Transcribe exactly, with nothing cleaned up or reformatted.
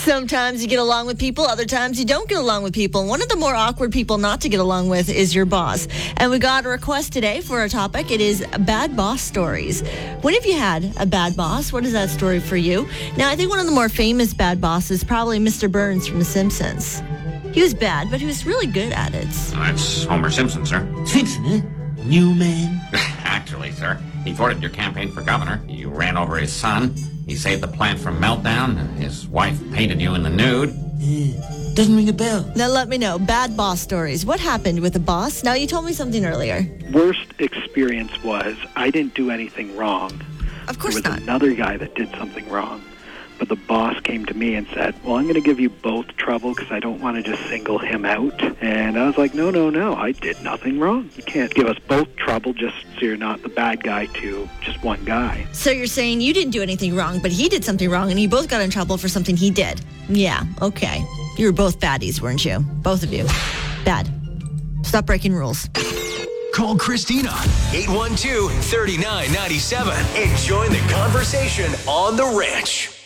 Sometimes you get along with people, other times you don't get along with people. One of the more awkward people not to get along with is your boss. And we got a request today for a topic. It is bad boss stories. When have you had a bad boss? What is that story for you? Now, I think one of the more famous bad bosses is probably Mister Burns from The Simpsons. He was bad, but he was really good at it. That's Homer Simpson, sir. Simpson, eh? New man. Actually, sir, he thwarted your campaign for governor. You ran over his son. He saved the plant from meltdown. And his wife painted you in the nude. Uh, doesn't ring a bell. Now let me know, bad boss stories. What happened with the boss? Now, you told me something earlier. Worst experience was I didn't do anything wrong. Of course there was not. another guy that did something wrong. But the boss came to me and said, well, I'm going to give you both trouble because I don't want to just single him out. And I was like, no, no, no, I did nothing wrong. You can't give us both trouble just so you're not the bad guy to just one guy. So you're saying you didn't do anything wrong, but he did something wrong, and you both got in trouble for something he did. Yeah, okay. You were both baddies, weren't you? Both of you. Bad. Stop breaking rules. Call Christina, eight one two, three nine nine seven, and join the conversation on The Ranch.